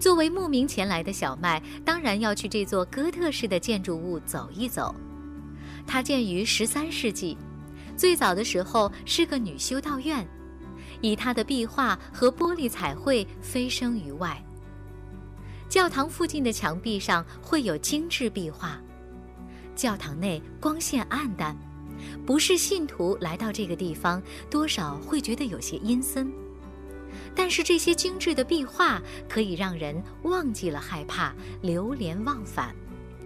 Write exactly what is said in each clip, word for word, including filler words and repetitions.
作为慕名前来的小麦，当然要去这座哥特式的建筑物走一走。它建于十三世纪，最早的时候是个女修道院，以它的壁画和玻璃彩绘飞升于外。教堂附近的墙壁上会有精致壁画，教堂内光线暗淡，不是信徒来到这个地方，多少会觉得有些阴森。但是这些精致的壁画可以让人忘记了害怕，流连忘返。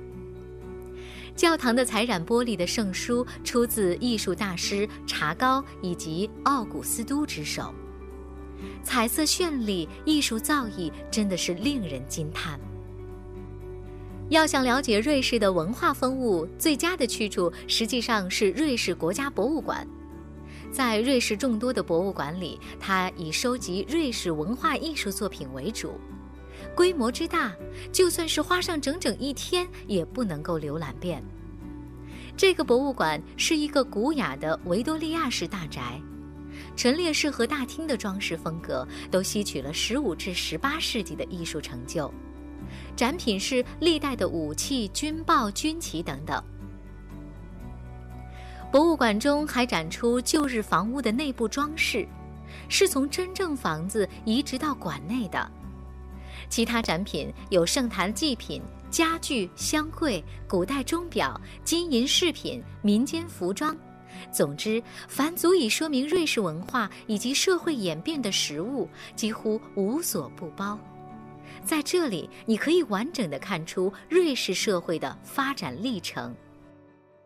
教堂的彩染玻璃的圣书出自艺术大师查高以及奥古斯都之手，彩色绚丽，艺术造诣真的是令人惊叹。要想了解瑞士的文化风物，最佳的去处实际上是瑞士国家博物馆。在瑞士众多的博物馆里，它以收集瑞士文化艺术作品为主，规模之大，就算是花上整整一天也不能够浏览遍。这个博物馆是一个古雅的维多利亚式大宅，陈列室和大厅的装饰风格都吸取了十五至十八世纪的艺术成就，展品是历代的武器、军报、军旗等等。博物馆中还展出旧日房屋的内部装饰，是从真正房子移植到馆内的。其他展品有圣坛祭品、家具、香柜、古代钟表、金银饰品、民间服装，总之，凡足以说明瑞士文化以及社会演变的实物，几乎无所不包。在这里，你可以完整地看出瑞士社会的发展历程。